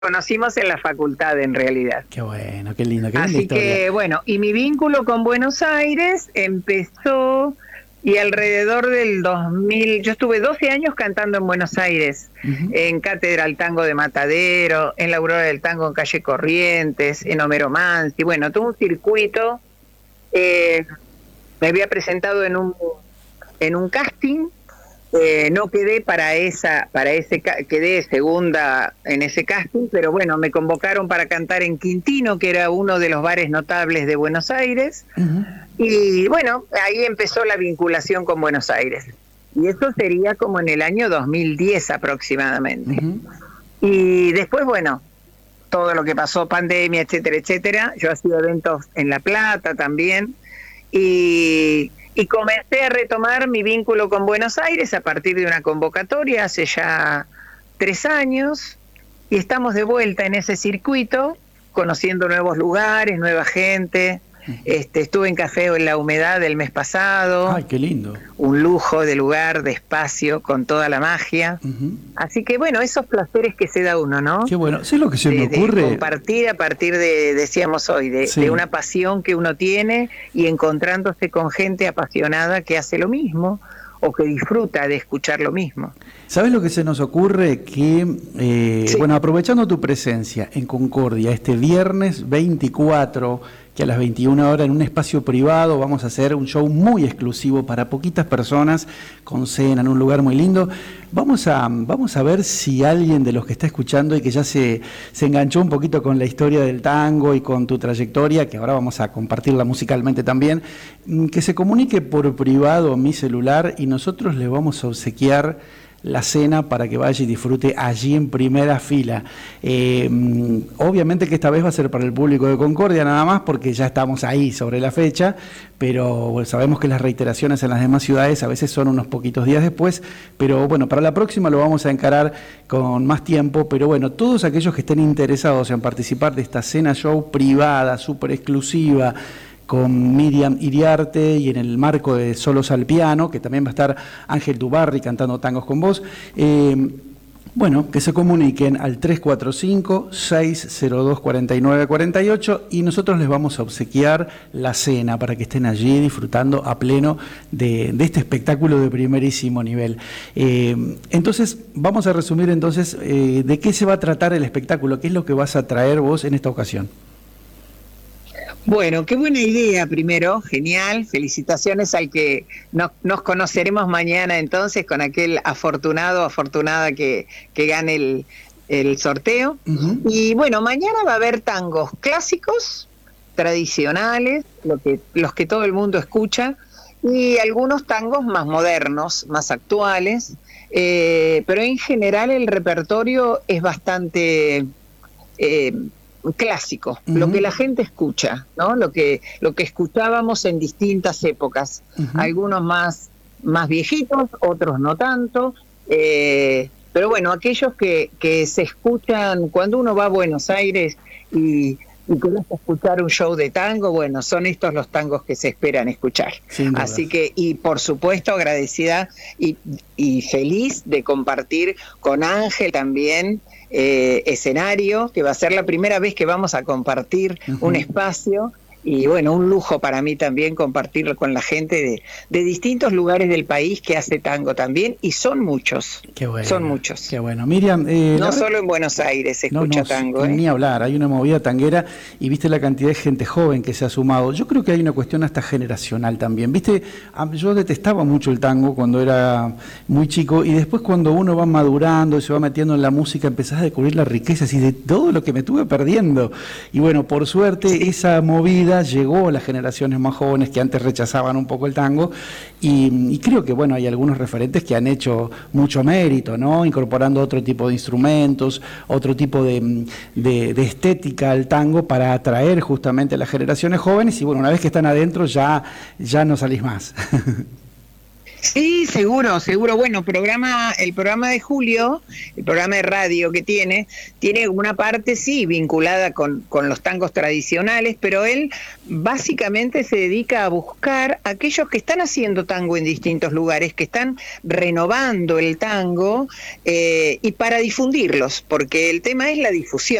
conocimos en la facultad en realidad. Qué lindo, qué linda Así historia. que bueno, y mi vínculo con Buenos Aires empezó y alrededor del 2000, yo estuve 12 años cantando en Buenos Aires, Ujú. en Cátedra al Tango de Matadero, en la Aurora del Tango en Calle Corrientes, en Homero Mansi, bueno, todo un circuito. eh, Me había presentado en un casting. No quedé quedé segunda en ese casting, pero bueno, me convocaron para cantar en Quintino, que era uno de los bares notables de Buenos Aires, Ujú. y bueno, ahí empezó la vinculación con Buenos Aires. Y eso sería como en el año 2010 aproximadamente. Ujú. Y después, bueno, todo lo que pasó, pandemia, etcétera, etcétera. Yo hacía eventos en La Plata también, y comencé a retomar mi vínculo con Buenos Aires a partir de una convocatoria hace ya 3 años, y estamos de vuelta en ese circuito, conociendo nuevos lugares, nueva gente. Estuve en Café en la Humedad el mes pasado, Ay, qué lindo. un lujo de lugar, de espacio, con toda la magia. Ujú. Así que bueno, esos placeres que se da uno, ¿no? Qué bueno. ¿Sabes lo que se me De ocurre? compartir a partir de, decíamos hoy, Sí. de una pasión que uno tiene, y encontrándose con gente apasionada que hace lo mismo o que disfruta de escuchar lo mismo. ¿Sabes lo que se nos ocurre? Que, Sí. bueno, aprovechando tu presencia en Concordia, este viernes 24, que a las 21 horas en un espacio privado vamos a hacer un show muy exclusivo para poquitas personas, con cena en un lugar muy lindo. Vamos a ver si alguien de los que está escuchando y que ya se enganchó un poquito con la historia del tango y con tu trayectoria, que ahora vamos a compartirla musicalmente también, que se comunique por privado a mi celular y nosotros le vamos a obsequiar la cena para que vaya y disfrute allí en primera fila. Obviamente que esta vez va a ser para el público de Concordia nada más, porque ya estamos ahí sobre la fecha, pero bueno, sabemos que las reiteraciones en las demás ciudades a veces son unos poquitos días después, pero bueno, para la próxima lo vamos a encarar con más tiempo, pero bueno, todos aquellos que estén interesados en participar de esta cena show privada, súper exclusiva, con Miriam Iriarte y en el marco de Solos al Piano, que también va a estar Ángel Dubarri cantando tangos con vos. Bueno, que se comuniquen al 345-602-4948 y nosotros les vamos a obsequiar la cena para que estén allí disfrutando a pleno de este espectáculo de primerísimo nivel. Entonces, vamos a resumir entonces de qué se va a tratar el espectáculo, qué es lo que vas a traer vos en esta ocasión. Bueno, qué buena idea primero, genial, felicitaciones al que nos conoceremos mañana entonces con aquel afortunado, afortunada que gane el sorteo. Uh-huh. Y bueno, mañana va a haber tangos clásicos, tradicionales, los que todo el mundo escucha, y algunos tangos más modernos, más actuales, pero en general el repertorio es bastante clásico, Uh-huh. lo que la gente escucha, ¿no? Lo que escuchábamos en distintas épocas, Uh-huh. algunos más viejitos, otros no tanto, pero bueno, aquellos que se escuchan cuando uno va a Buenos Aires y querés escuchar un show de tango, bueno, son estos los tangos que se esperan escuchar. Así que, y por supuesto agradecida y feliz de compartir con Ángel también escenario, que va a ser la primera vez que vamos a compartir Uh-huh. un espacio. Y bueno, un lujo para mí también compartirlo con la gente de distintos lugares del país que hace tango también, y son muchos. Qué bueno, son muchos. Qué bueno. Miriam, no solo en Buenos Aires se escucha tango. Ni hablar, hay una movida tanguera y viste la cantidad de gente joven que se ha sumado. Yo creo que hay una cuestión hasta generacional también. Viste, yo detestaba mucho el tango cuando era muy chico y después cuando uno va madurando y se va metiendo en la música empezás a descubrir la riqueza así de todo lo que me estuve perdiendo. Y bueno, por suerte esa movida llegó a las generaciones más jóvenes que antes rechazaban un poco el tango y creo que bueno, hay algunos referentes que han hecho mucho mérito, ¿no? Incorporando otro tipo de instrumentos, otro tipo de estética al tango para atraer justamente a las generaciones jóvenes y bueno, una vez que están adentro ya no salís más. Sí, seguro, seguro. Bueno, el programa de Julio, el programa de radio que tiene una parte, sí, vinculada con los tangos tradicionales, pero él básicamente se dedica a buscar a aquellos que están haciendo tango en distintos lugares, que están renovando el tango y para difundirlos, porque el tema es la difusión.